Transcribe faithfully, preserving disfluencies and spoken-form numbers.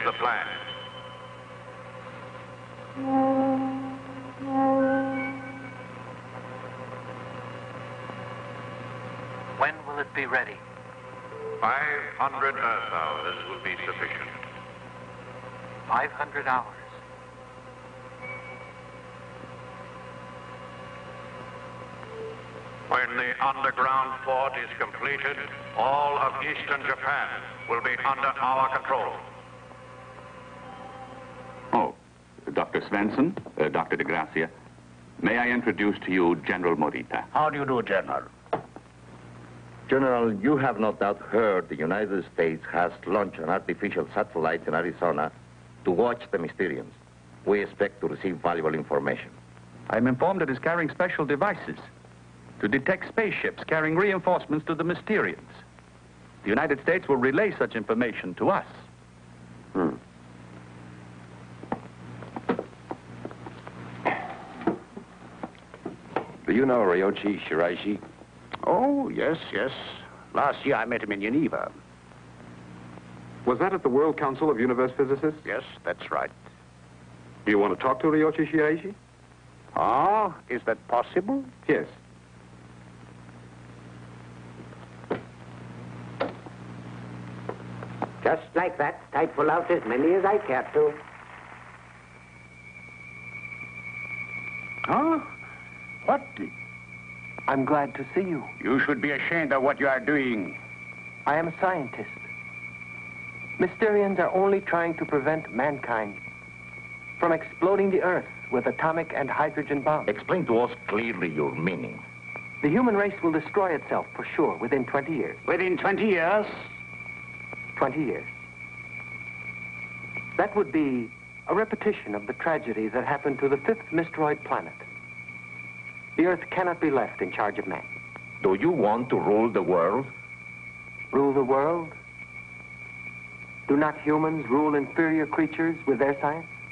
the plan. When will it be ready? five hundred Earth hours will be sufficient. five hundred hours. When the underground fort is completed, all of eastern Japan will be under our control. Oh, Doctor Svensson, uh, Doctor de Gracia, may I introduce to you General Morita? How do you do, General? General, you have no doubt heard the United States has launched an artificial satellite in Arizona to watch the Mysterians. We expect to receive valuable information. I'm informed it is carrying special devices to detect spaceships carrying reinforcements to the Mysterians. The United States will relay such information to us. Hmm. Do you know Ryoichi Shiraishi? Oh, yes, yes. Last year I met him in Geneva. Was that at the World Council of Universe Physicists? Yes, that's right. Do you want to talk to Ryoichi Shiraishi? Ah, is that possible? Yes. Just like that, I'd pull out as many as I care to. Huh? What? I'm glad to see you. You should be ashamed of what you are doing. I am a scientist. Mysterians are only trying to prevent mankind from exploding the Earth with atomic and hydrogen bombs. Explain to us clearly your meaning. The human race will destroy itself for sure within twenty years. Within twenty years? twenty years. That would be a repetition of the tragedy that happened to the fifth Mysteroid planet. The Earth cannot be left in charge of man. Do you want to rule the world? Rule the world? Do not humans rule inferior creatures with their science?